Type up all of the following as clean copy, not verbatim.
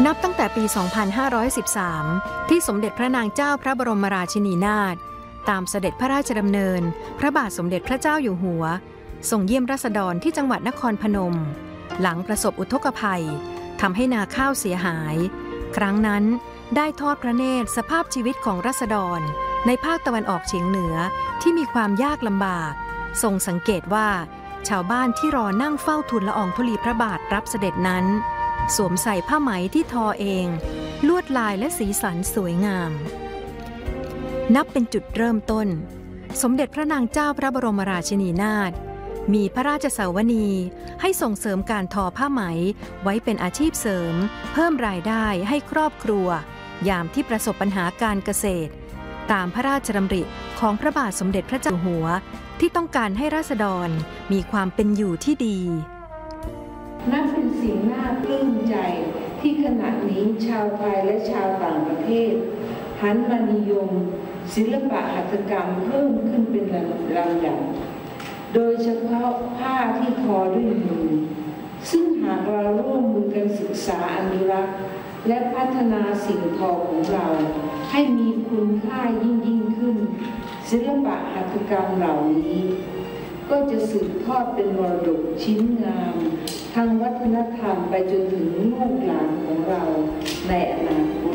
นับตั้งแต่ปี 2513 ที่สมเด็จพระนางเจ้าพระบรมราชินีนาถตามเสด็จพระราชดำเนินพระบาทสมเด็จพระเจ้าอยู่หัวทรงเยี่ยมราษฎรที่จังหวัดนครพนมหลังประสบอุทกภัยทำให้นาข้าวเสียหายครั้งนั้นได้ทอดพระเนตรสภาพชีวิตของราษฎรในภาคตะวันออกเฉียงเหนือที่มีความยากลำบากทรงสังเกตว่าชาวบ้านที่รอนั่งเฝ้าทูลละอองธุลีพระบาทรับเสด็จนั้นสวมใส่ผ้าไหมที่ทอเองลวดลายและสีสันสวยงามนับเป็นจุดเริ่มต้นสมเด็จพระนางเจ้าพระบรมราชินีนาถมีพระราชสาวนีให้ส่งเสริมการทอผ้าไหมไว้เป็นอาชีพเสริมเพิ่มรายได้ให้ครอบครัวยามที่ประสบปัญหาการเกษตรตามพระราชดำริของพระบาทสมเด็จพระเจ้าอยู่หัวที่ต้องการให้ราษฎรมีความเป็นอยู่ที่ดีนับเป็นสิ่งน่าปลื้มใจที่ขณะนี้ชาวไทยและชาวต่างประเทศหันมานิยมศิลปะหัตถกรรมเพิ่มขึ้นเป็นลำดับโดยเฉพาะผ้าที่ทอด้วยมือซึ่งหากเราร่วมมือกันศึกษาอนุรักษ์และพัฒนาสิ่งทอของเราให้มีคุณค่ายิ่งขึ้นศิลปะหัตถกรรมเหล่านี้ก็จะสืบทอดเป็นมรดกชิ้นงามทางวัฒนธรรมไปจนถึงลูกหลานของเราในอนาคต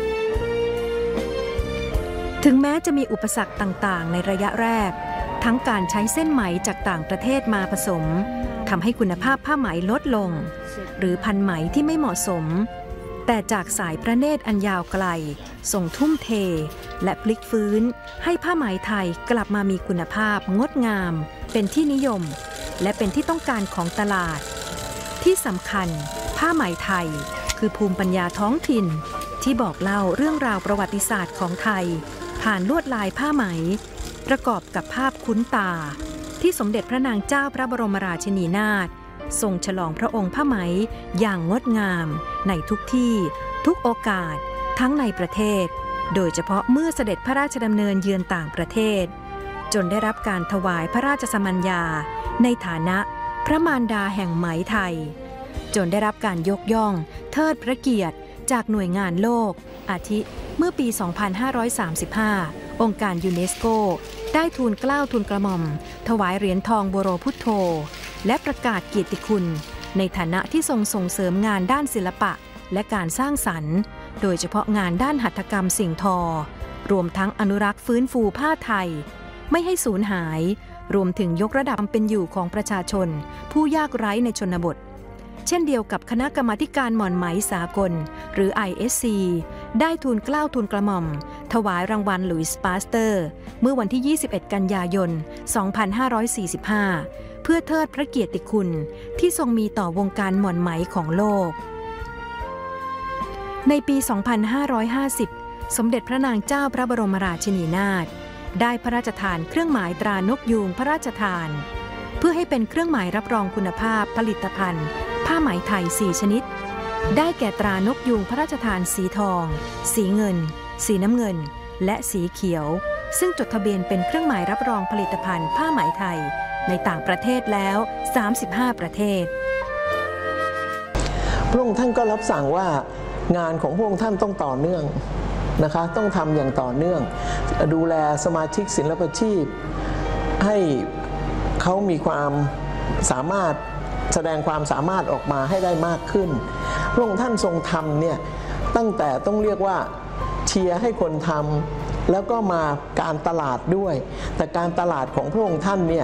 ถึงแม้จะมีอุปสรรคต่างๆในระยะแรกทั้งการใช้เส้นไหมจากต่างประเทศมาผสมทำให้คุณภาพผ้าไหมลดลงหรือพันไหมที่ไม่เหมาะสมแต่จากสายพระเนตรอันยาวไกลส่งทุ่มเทและพลิกฟื้นให้ผ้าไหมไทยกลับมามีคุณภาพงดงามเป็นที่นิยมและเป็นที่ต้องการของตลาดที่สำคัญผ้าไหมไทยคือภูมิปัญญาท้องถิ่นที่บอกเล่าเรื่องราวประวัติศาสตร์ของไทยผ่านลวดลายผ้าไหมประกอบกับภาพคุ้นตาที่สมเด็จพระนางเจ้าพระบรมราชินีนาถทรงฉลองพระองค์ผ้าไหมอย่างงดงามในทุกที่ทุกโอกาสทั้งในประเทศโดยเฉพาะเมื่อเสด็จพระราชดำเนินเยือนต่างประเทศจนได้รับการถวายพระราชสมัญญาในฐานะพระมารดาแห่งไหมไทยจนได้รับการยกย่องเทิดพระเกียรติจากหน่วยงานโลกอาทิเมื่อปี 2535 องค์การยูเนสโกได้ทูลเกล้าทูลกระหม่อมถวายเหรียญทองบรมพุทโธและประกาศเกียรติคุณในฐานะที่ทรงส่งเสริมงานด้านศิลปะและการสร้างสรรค์โดยเฉพาะงานด้านหัตถกรรมสิ่งทอรวมทั้งอนุรักษ์ฟื้นฟูผ้าไทยไม่ให้สูญหายรวมถึงยกระดับความเป็นอยู่ของประชาชนผู้ยากไร้ในชนบทเช่นเดียวกับคณะกรรมาการหม่อนไหมสากลหรือ ISC ได้ทูลเกล้าทูลกระหม่อมถวายรางวัลหลุยส์ปาสเตอร์เมื่อวันที่ 21 กันยายน 2545 เพื่อเทิดพระเกียรติคุณที่ทรงมีต่อวงการหม่อนไหมของโลกในปี 2550 สมเด็จพระนางเจ้าพระบรมราชินีนาถได้พระราชทานเครื่องหมายตรานกยูงพระราชทานเพื่อให้เป็นเครื่องหมายรับรองคุณภาพผลิตภัณฑ์ผ้าไหมไทย 4 ชนิดได้แก่ตรานกยูงพระราชทานสีทองสีเงินสีน้ำเงินและสีเขียวซึ่งจดทะเบียนเป็นเครื่องหมายรับรองผลิตภัณฑ์ผ้าไหมไทยในต่างประเทศแล้ว35ประเทศพระองค์ท่านก็รับสั่งว่างานของพระองค์ท่านต้องต่อเนื่องนะคะต้องทำอย่างต่อเนื่องดูแลสมาชิกศิลปาชีพให้เขามีความสามารถแสดงความสามารถออกมาให้ได้มากขึ้นพระองค์ท่านทรงทำเนี่ยตั้งแต่ต้องเรียกว่าเชียร์ให้คนทำแล้วก็มาการตลาดด้วยแต่การตลาดของพระองค์ท่านเนี่ย